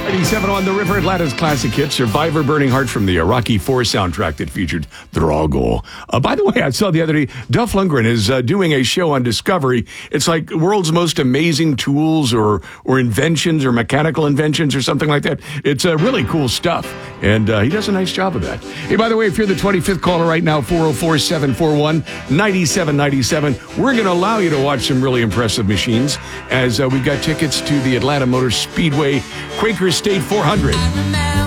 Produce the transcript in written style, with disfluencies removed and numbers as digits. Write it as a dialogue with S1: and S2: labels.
S1: 97 on the River Atlanta's classic hit, Survivor Burning Heart from the Rocky IV soundtrack that featured Drago. By the way, I saw the other day, Duff Lundgren is doing a show on Discovery. It's like world's most amazing tools or inventions or mechanical inventions or something like that. It's really cool stuff, and he does a nice job of that. Hey, by the way, if you're the 25th caller right now, 404-741-9797, we're going to allow you to watch some really impressive machines as we've got tickets to the Atlanta Motor Speedway Quaker State 400.